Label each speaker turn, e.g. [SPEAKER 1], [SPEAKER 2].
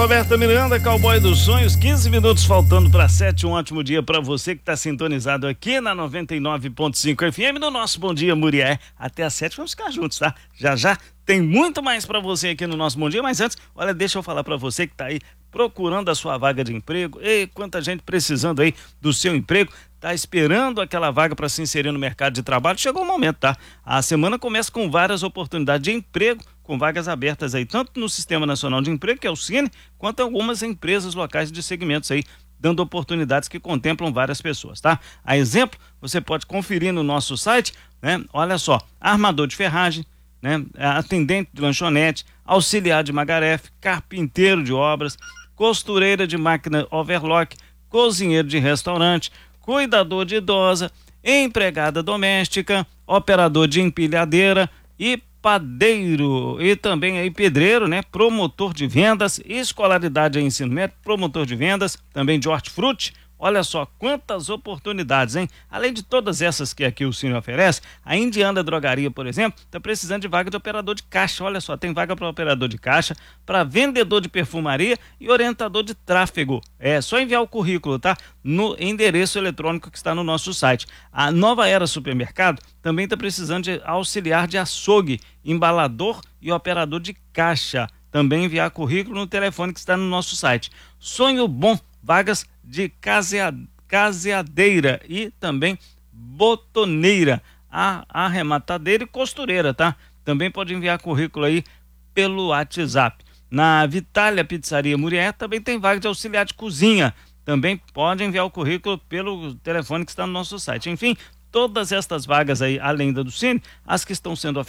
[SPEAKER 1] Roberta Miranda, cowboy dos sonhos, 15 minutos faltando para 7. Um ótimo dia para você que está sintonizado aqui na 99.5 FM no nosso Bom Dia Murié. Até às 7 vamos ficar juntos, tá? Já tem muito mais para você aqui no nosso Bom Dia, mas antes, olha, deixa eu falar para você que está aí procurando a sua vaga de emprego. Ei, quanta gente precisando aí do seu emprego, tá esperando aquela vaga para se inserir no mercado de trabalho. Chegou o momento, tá? A semana começa com várias oportunidades de emprego, com vagas abertas aí, tanto no Sistema Nacional de Emprego, que é o SINE, quanto algumas empresas locais de segmentos aí, dando oportunidades que contemplam várias pessoas, tá? A exemplo, você pode conferir no nosso site, né? Olha só, armador de ferragem, né? Atendente de lanchonete, auxiliar de magarefe, carpinteiro de obras, costureira de máquina overlock, cozinheiro de restaurante, cuidador de idosa, empregada doméstica, operador de empilhadeira e padeiro, e também aí pedreiro, né? Promotor de vendas, escolaridade em ensino médio, promotor de vendas, também de hortifruti. Olha só quantas oportunidades, hein? Além de todas essas que aqui o Cine oferece, a Indiana Drogaria, por exemplo, está precisando de vaga de operador de caixa. Olha só, tem vaga para operador de caixa, para vendedor de perfumaria e orientador de tráfego. É só enviar o currículo, tá? No endereço eletrônico que está no nosso site. A Nova Era Supermercado também está precisando de auxiliar de açougue, embalador e operador de caixa. Também enviar currículo no telefone que está no nosso site. Sonho Bom, vagas de caseadeira e também botoneira, arrematadeira e costureira, tá? Também pode enviar currículo aí pelo WhatsApp. Na Vitália Pizzaria Murié também tem vaga de auxiliar de cozinha. Também pode enviar o currículo pelo telefone que está no nosso site. Enfim, todas estas vagas aí, além da do Cine, as que estão sendo